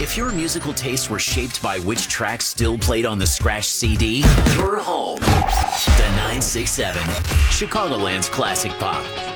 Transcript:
If your musical taste were shaped by which tracks still played on the scratch CD, you're home. The 967, Chicagoland's classic pop.